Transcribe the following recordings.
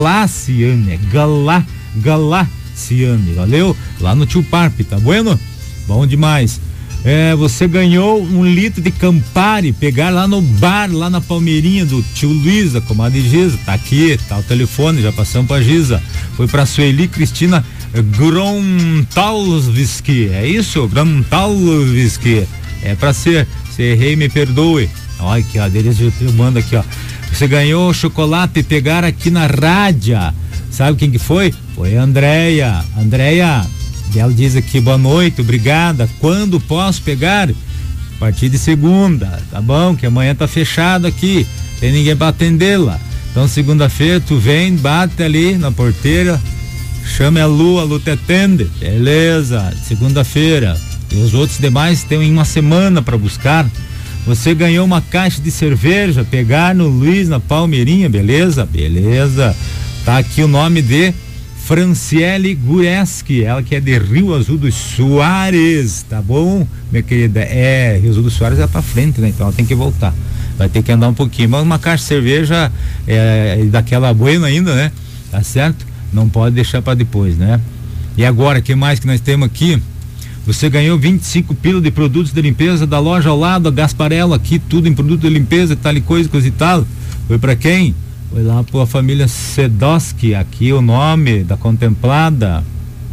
Galaciane, Galaciane, valeu? Lá no Tio Parpe, tá bueno? Bom demais. Você ganhou 1 litro de Campari, pegar lá no bar, lá na Palmeirinha do tio Luiz, da comadre Giza, tá aqui, tá o telefone, já passamos pra Giza. Foi pra Sueli Cristina Grontalski, é isso? Grontalski, é pra ser, se errei, me perdoe. Olha aqui, ó, deles eu mando aqui, ó. Você ganhou chocolate, pegar aqui na rádio. Sabe quem que foi? Foi a Andréia. Ela diz aqui, boa noite, obrigada. Quando posso pegar? A partir de segunda, tá bom? Que amanhã tá fechado aqui, tem ninguém pra atendê-la. Então segunda-feira tu vem, bate ali na porteira, chame a Lu te atende. Beleza, segunda-feira. E os outros demais tem uma semana pra buscar. Você ganhou uma caixa de cerveja, pegar no Luiz, na Palmeirinha, beleza? Beleza. Tá aqui o nome de Franciele Gureski, ela que é de Rio Azul dos Soares, tá bom, minha querida? Rio Azul dos Soares é pra frente, né? Então ela tem que voltar, vai ter que andar um pouquinho, mas uma caixa de cerveja daquela buena ainda, né? Tá certo? Não pode deixar pra depois, né? E agora, que mais que nós temos aqui? Você ganhou 25 pila de produtos de limpeza da loja ao lado, a Gasparello, aqui tudo em produto de limpeza, tal e coisa e tal. Foi pra quem? Foi lá pra família Sedoski, aqui o nome da contemplada.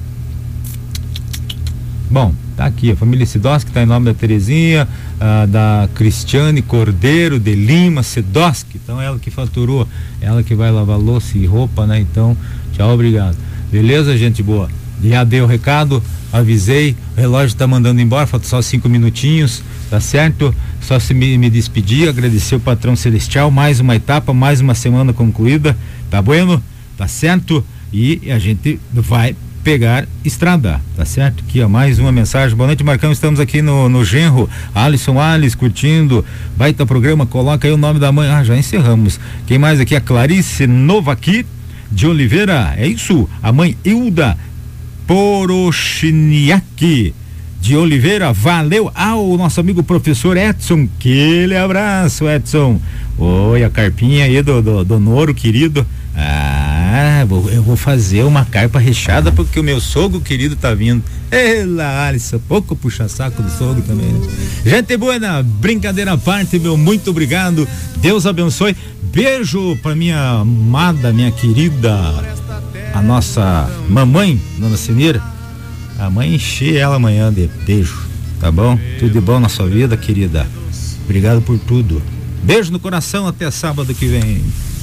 Bom, tá aqui, a família Sedoski tá em nome da Terezinha, da Cristiane Cordeiro de Lima Sedoski, então ela que faturou, ela que vai lavar louça e roupa, né? Então, tchau, obrigado. Beleza, gente boa? Já dei o recado, avisei, o relógio tá mandando embora, falta só 5 minutinhos, tá certo? Só se me despedir, agradecer o patrão celestial, mais uma etapa, mais uma semana concluída, tá bueno? Tá certo? E a gente vai pegar estrada, tá certo? Aqui, ó, mais uma mensagem. Boa noite, Marcão, estamos aqui no Genro, Alisson Alice, curtindo, baita programa, coloca aí o nome da mãe, já encerramos. Quem mais aqui? A Clarice Novaki de Oliveira, é isso? A mãe Hilda Porochiniak de Oliveira, valeu ao nosso amigo professor Edson, aquele abraço, Edson. Oi, a carpinha aí do Noro, querido. Eu vou fazer uma carpa recheada porque o meu sogro querido tá vindo. Ela, Alisson, pouco puxa saco do sogro também, né? Gente boa, brincadeira à parte, meu muito obrigado, Deus abençoe, beijo pra minha amada, minha querida, a nossa mamãe, dona Cineira. A mãe encher ela amanhã de beijo, tá bom? Tudo de bom na sua vida, querida. Obrigado por tudo. Beijo no coração, até sábado que vem.